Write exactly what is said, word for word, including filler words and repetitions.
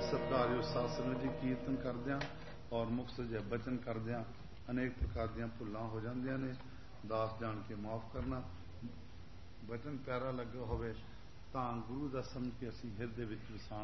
ਸਤਿਕਾਰਯੋਗ ਸਾਧ ਸੰਗਤ ਜੀ, ਕੀਰਤਨ ਕਰਦਿਆਂ ਔਰ ਮੁਖ ਸਜੇ ਬਚਨ ਕਰਦਿਆਂ ਅਨੇਕ ਪ੍ਰਕਾਰ ਦੀਆਂ ਭੁੱਲਾਂ ਹੋ ਜਾਂਦੀਆਂ ਨੇ। ਦਾਸ ਜਾਣ ਕੇ ਮਾਫ ਕਰਨਾ। ਬਚਨ ਪਿਆਰਾ ਲੱਗਾ ਹੋਵੇ ਤਾਂ ਗੁਰੂ ਦਾ ਸਮਝ ਕੇ ਅਸੀਂ ਹਿਰਦੇ ਵਿੱਚ ਵਸਾਉਣਾ।